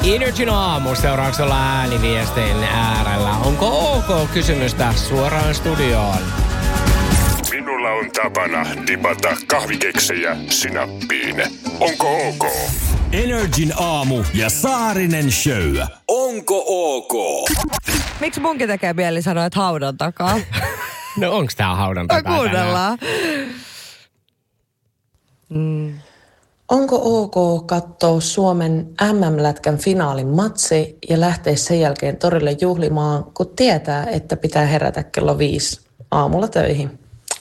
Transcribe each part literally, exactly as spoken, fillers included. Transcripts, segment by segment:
Energin aamu seuraavaksi ollaan ääniviestin äärellä. Onko ok kysymystä suoraan studioon? Minulla on tapana dipata kahvikeksejä sinappiin. Onko ok? Energin aamu ja Saarinen show. Onko ok? Miksi munkin tekee mieli sanoa, että haudan takaa? No onks tää haudan takaa? Kuunnellaan. Mm. Onko ok katsoa Suomen äm äm-lätkän finaalin matsi ja lähteä sen jälkeen torille juhlimaan, kun tietää, että pitää herätä kello viisi aamulla töihin?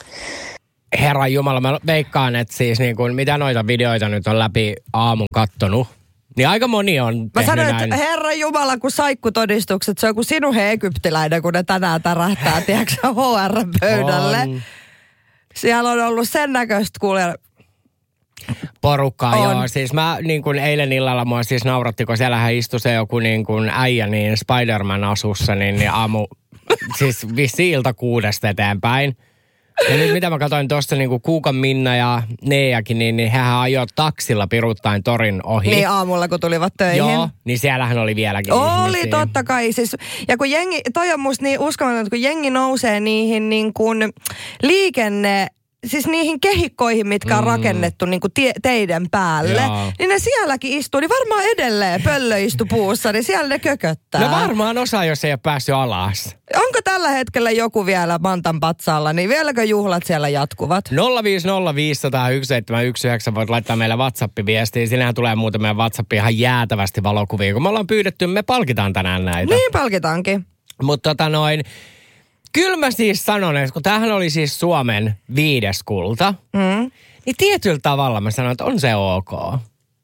Herran Jumala, mä veikkaan, että siis niin kuin, mitä noita videoita nyt on läpi aamun kattonut, niin aika moni on Mä tehnyt sanoin, näin. että Herran Jumala, kun saikkutodistukset, se on kuin sinun he egyptiläinen, kun ne tänään tärähtää, tiedätkö H R-pöydälle. On. Siellä on ollut sen näköistä kuulee. Porukkaa, on. joo. Siis mä niin kuin eilen illalla mua siis nauratti, kun siellähän istui se joku niin kuin äijä niin Spider-Man-asussa, niin, niin aamu, siis vissi ilta kuudesta eteenpäin. Ja nyt mitä mä katsoin tuossa niin kuin Kuukan Minna ja Neejakin, niin, niin hehän ajoi taksilla piruttain torin ohi. Niin aamulla, kun tulivat töihin. Joo, niin siellähän oli vieläkin Oli ihmisiä. Totta kai. Siis, ja kun jengi, toi on musta niin uskomaton, kun jengi nousee niihin niin kuin liikenne... Siis niihin kehikkoihin, mitkä on mm. rakennettu niin kuin tie, teiden päälle, Jaa. niin ne sielläkin istuu, niin varmaan edelleen pöllö istu puussa, niin siellä ne kököttää. No varmaan osa, jos ei ole päässyt alas. Onko tällä hetkellä joku vielä Mantan patsaalla, niin vieläkö juhlat siellä jatkuvat? nolla viisi nolla viisi nolla yksi seitsemän yksi yhdeksän voit laittaa meille WhatsApp-viestiä. Sinnehän tulee muuten meidän WhatsAppiin ihan jäätävästi valokuvia. Kun me ollaan pyydetty, me palkitaan tänään näitä. Niin palkitaankin. Mutta tota noin... Kyllä mä siis sanon, että kun tämähän oli siis Suomen viides kulta, mm. niin tietyllä tavalla mä sanon, että on se ok.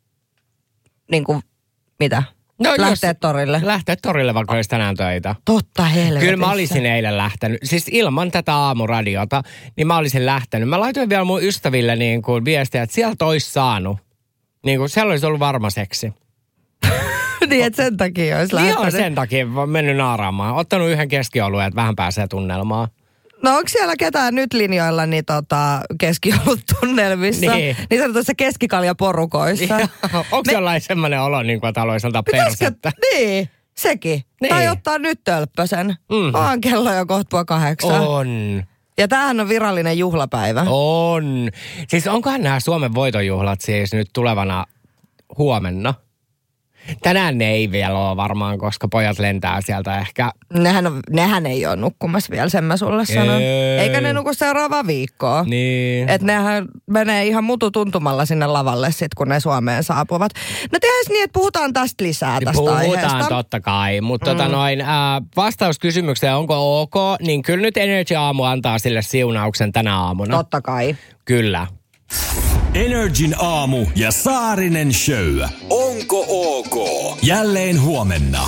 Niin kuin mitä? No, lähteä torille. Lähteä torille, vaikka olisi tänään töitä. Totta helvetissä. Kyllä mä olisin eilen lähtenyt. Siis ilman tätä aamuradiota, niin mä olisin lähtenyt. Mä laitoin vielä mun ystäville niin kuin viestiä, että sieltä olisi saanut. Niin kuin siellä olisi ollut varma seksi. Niin, että sen takia olisi lähtenyt. Joo, sen takia mennyt naaraamaan. Ottanut yhden keskioluen, että vähän pääsee tunnelmaan. No onko siellä ketään nyt linjoilla niin tota, keskiolut tunnelmissa? Niin. Niin sanotuissa keskikaljaporukoissa. Onko Me... jollain semmoinen olo, niin kuin, että haluaisi antaa persettä? Niin, sekin. Niin. Tai ottaa nyt tölppösen. Mm-hmm. Onhan kello jo kohta puoli kahdeksan. On. Ja tämähän on virallinen juhlapäivä. On. Siis onkohan nämä Suomen voitonjuhlat siis nyt tulevana huomenna? Tänään ne ei vielä ole varmaan, koska pojat lentää sieltä ehkä. Nehän, on, nehän ei ole nukkumassa vielä, sen mä sulle sanon. Ei. Eikä ne nuku seuraavaa viikkoa. Niin. Että nehän menee ihan mutu tuntumalla sinne lavalle sit, kun ne Suomeen saapuvat. No tehdään niin, että puhutaan tästä lisää tästä puhutaan aiheesta. Puhutaan totta kai, mutta mm. tota noin, äh, vastaus kysymykseen, onko ok, niin kyllä nyt Energy Aamu antaa sille siunauksen tänä aamuna. Totta kai. Kyllä. Energin aamu ja Saarinen show. Onko ok? Jälleen huomenna.